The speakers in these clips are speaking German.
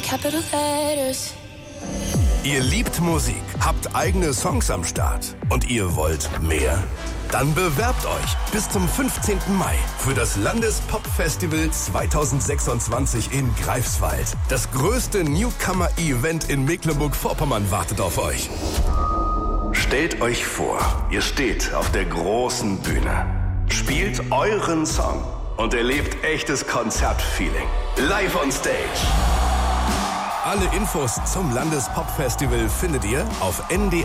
capital letters. Ihr liebt Musik, habt eigene Songs am Start und ihr wollt mehr? Dann bewerbt euch bis zum 15. Mai für das Landespop-Festival 2026 in Greifswald. Das größte Newcomer-Event in Mecklenburg-Vorpommern wartet auf euch. Stellt euch vor, ihr steht auf der großen Bühne, spielt euren Song und erlebt echtes Konzertfeeling. Live on Stage. Alle Infos zum Landespop-Festival findet ihr auf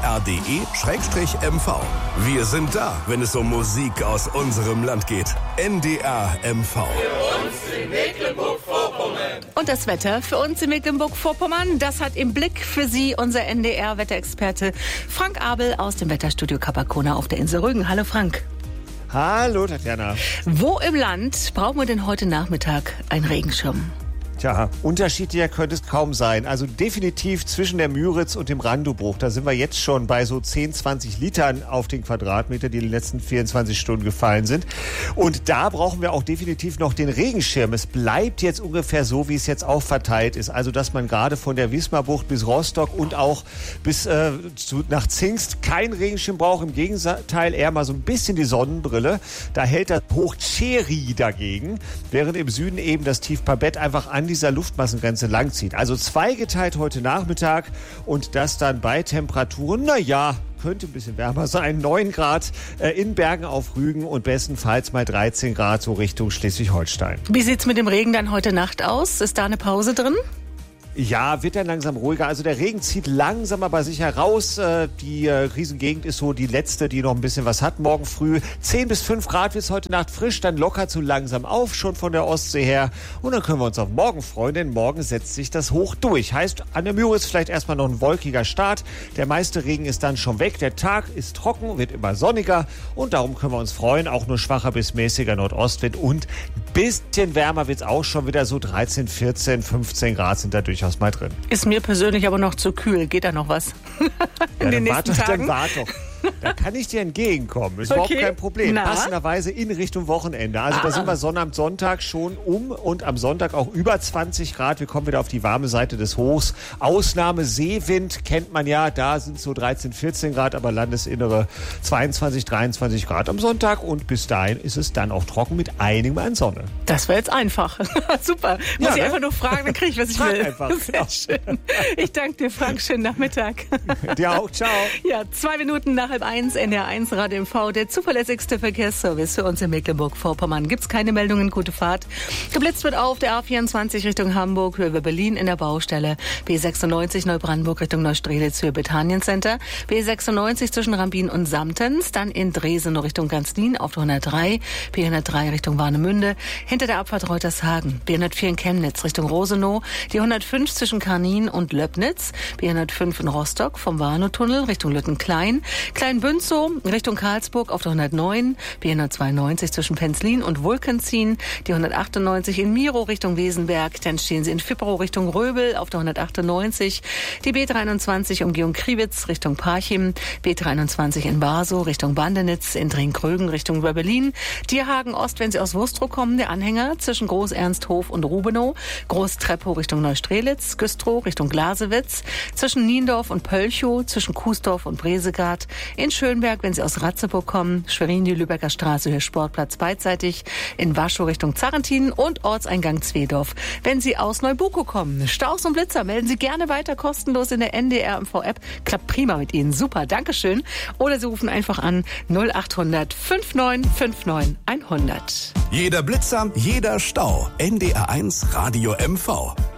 ndr.de/mv. Wir sind da, wenn es um Musik aus unserem Land geht. NDR MV. Für uns in Mecklenburg-Vorpommern. Und das Wetter für uns in Mecklenburg-Vorpommern, das hat im Blick für Sie unser NDR-Wetterexperte Frank Abel aus dem Wetterstudio Capacona auf der Insel Rügen. Hallo Frank. Hallo Tatjana. Wo im Land brauchen wir denn heute Nachmittag einen Regenschirm? Tja, unterschiedlicher könnte es kaum sein. Also definitiv zwischen der Müritz und dem Randobruch. Da sind wir jetzt schon bei so 10, 20 Litern auf den Quadratmeter, die in den letzten 24 Stunden gefallen sind. Und da brauchen wir auch definitiv noch den Regenschirm. Es bleibt jetzt ungefähr so, wie es jetzt auch verteilt ist. Also, dass man gerade von der Wismarbucht bis Rostock und auch bis nach Zingst keinen Regenschirm braucht. Im Gegenteil eher mal so ein bisschen die Sonnenbrille. Da hält das Hoch Cherry dagegen, während im Süden eben das Tief Babette einfach an dieser Luftmassengrenze langzieht. Also zweigeteilt heute Nachmittag und das dann bei Temperaturen, könnte ein bisschen wärmer sein, 9 Grad in Bergen auf Rügen und bestenfalls mal 13 Grad so Richtung Schleswig-Holstein. Wie sieht's mit dem Regen dann heute Nacht aus? Ist da eine Pause drin? Ja, wird dann langsam ruhiger. Also der Regen zieht langsam aber sicher raus. Die Riesengegend ist so die letzte, die noch ein bisschen was hat. Morgen früh 10 bis 5 Grad wird es heute Nacht frisch. Dann lockert so langsam auf, schon von der Ostsee her. Und dann können wir uns auf morgen freuen, denn morgen setzt sich das Hoch durch. Heißt, an der Müritz vielleicht erstmal noch ein wolkiger Start. Der meiste Regen ist dann schon weg. Der Tag ist trocken, wird immer sonniger. Und darum können wir uns freuen. Auch nur schwacher bis mäßiger Nordostwind. Und ein bisschen wärmer wird es auch schon wieder. So 13, 14, 15 Grad sind da durchaus mal drin. Ist mir persönlich aber noch zu kühl. Geht da noch was? In den nächsten Tagen? Dann wart doch. Da kann ich dir entgegenkommen. Ist überhaupt kein Problem. Passenderweise in Richtung Wochenende. Also da sind wir Sonnabend, Sonntag schon und am Sonntag auch über 20 Grad. Wir kommen wieder auf die warme Seite des Hochs. Ausnahme Seewind kennt man ja. Da sind so 13, 14 Grad, aber Landesinnere 22, 23 Grad am Sonntag. Und bis dahin ist es dann auch trocken mit einigem an Sonne. Das war jetzt einfach. Super. Muss ich einfach nur fragen, dann kriege ich, was ich will. Einfach. Sehr schön. Ich danke dir, Frank. Schönen Nachmittag. Dir auch. Ciao. Ja, 2 Minuten nach 12:30, NDR1 Radio MV, der zuverlässigste Verkehrsservice für uns in Mecklenburg-Vorpommern. Gibt's keine Meldungen, gute Fahrt. Geblitzt wird auf der A24 Richtung Hamburg, Höhe Berlin in der Baustelle. B96 Neubrandenburg Richtung Neustrelitz, Höhe Bethanien-Center. B96 zwischen Rambin und Samtens, dann in Dresden Richtung Ganzlin auf der 103. B103 Richtung Warnemünde, hinter der Abfahrt Reutershagen. B104 in Chemnitz Richtung Rosenow, die 105 zwischen Karnin und Löbnitz. B105 in Rostock vom Warnow-Tunnel Richtung Lüttenklein. Kleinbünzow Richtung Karlsburg auf der 109, B192 zwischen Penzlin und Wulkenzien, die 198 in Miro Richtung Wesenberg, dann stehen Sie in Fippero Richtung Röbel auf der 198, die B23 Umgehung Kriwitz Richtung Parchim, B23 in Barsow Richtung Bandenitz, in Dringkrögen Richtung Berlin, Dierhagen Ost, wenn Sie aus Wustrow kommen, der Anhänger zwischen Groß-Ernsthof und Rubenow, Groß-Treppow Richtung Neustrelitz, Güstrow Richtung Glasewitz, zwischen Niendorf und Pölchow, zwischen Kuesdorf und Bresegard, in Schönberg, wenn Sie aus Ratzeburg kommen, Schwerin, die Lübecker Straße, Höhe Sportplatz beidseitig, in Waschow Richtung Zarrentin und Ortseingang Zwedorf. Wenn Sie aus Neubuko kommen, Staus und Blitzer, melden Sie gerne weiter kostenlos in der NDR MV-App. Klappt prima mit Ihnen. Super, Dankeschön. Oder Sie rufen einfach an 0800 5959 100. Jeder Blitzer, jeder Stau. NDR1 Radio MV.